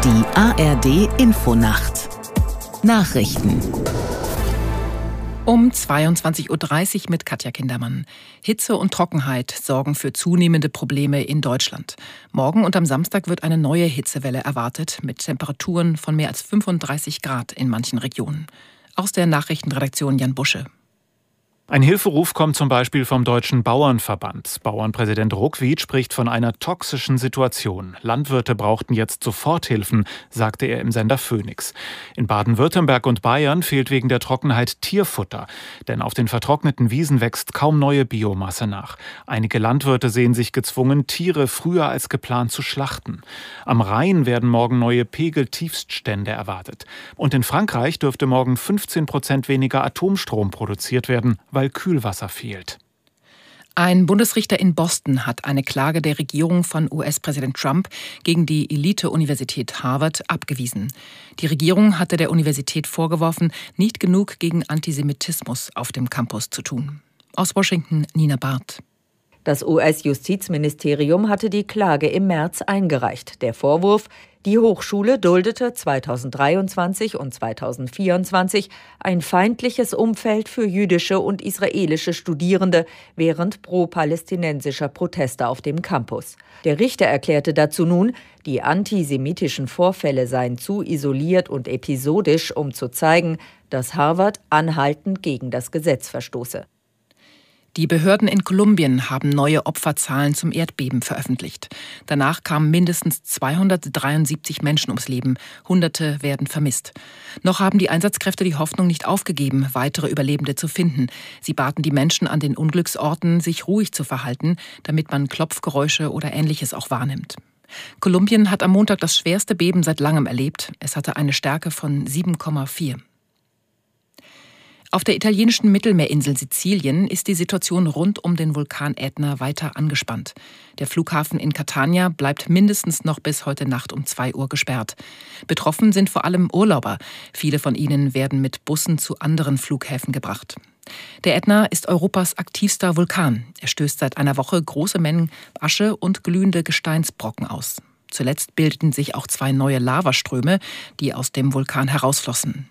Die ARD-Infonacht. Nachrichten. Um 22.30 Uhr mit Katja Kindermann. Hitze und Trockenheit sorgen für zunehmende Probleme in Deutschland. Morgen und am Samstag wird eine neue Hitzewelle erwartet, mit Temperaturen von mehr als 35 Grad in manchen Regionen. Aus der Nachrichtenredaktion Jan Busche. Ein Hilferuf kommt zum Beispiel vom Deutschen Bauernverband. Bauernpräsident Ruckwied spricht von einer toxischen Situation. Landwirte brauchten jetzt Soforthilfen, sagte er im Sender Phoenix. In Baden-Württemberg und Bayern fehlt wegen der Trockenheit Tierfutter. Denn auf den vertrockneten Wiesen wächst kaum neue Biomasse nach. Einige Landwirte sehen sich gezwungen, Tiere früher als geplant zu schlachten. Am Rhein werden morgen neue Pegeltiefststände erwartet. Und in Frankreich dürfte morgen 15% weniger Atomstrom produziert werden, weil Kühlwasser fehlt. Ein Bundesrichter in Boston hat eine Klage der Regierung von US-Präsident Trump gegen die Elite-Universität Harvard abgewiesen. Die Regierung hatte der Universität vorgeworfen, nicht genug gegen Antisemitismus auf dem Campus zu tun. Aus Washington, Nina Barth. Das US-Justizministerium hatte die Klage im März eingereicht. Der Vorwurf: Die Hochschule duldete 2023 und 2024 ein feindliches Umfeld für jüdische und israelische Studierende während pro-palästinensischer Proteste auf dem Campus. Der Richter erklärte dazu nun, die antisemitischen Vorfälle seien zu isoliert und episodisch, um zu zeigen, dass Harvard anhaltend gegen das Gesetz verstoße. Die Behörden in Kolumbien haben neue Opferzahlen zum Erdbeben veröffentlicht. Danach kamen mindestens 273 Menschen ums Leben. Hunderte werden vermisst. Noch haben die Einsatzkräfte die Hoffnung nicht aufgegeben, weitere Überlebende zu finden. Sie baten die Menschen an den Unglücksorten, sich ruhig zu verhalten, damit man Klopfgeräusche oder Ähnliches auch wahrnimmt. Kolumbien hat am Montag das schwerste Beben seit langem erlebt. Es hatte eine Stärke von 7,4. Auf der italienischen Mittelmeerinsel Sizilien ist die Situation rund um den Vulkan Ätna weiter angespannt. Der Flughafen in Catania bleibt mindestens noch bis heute Nacht um 2 Uhr gesperrt. Betroffen sind vor allem Urlauber. Viele von ihnen werden mit Bussen zu anderen Flughäfen gebracht. Der Ätna ist Europas aktivster Vulkan. Er stößt seit einer Woche große Mengen Asche und glühende Gesteinsbrocken aus. Zuletzt bildeten sich auch 2 neue Lavaströme, die aus dem Vulkan herausflossen.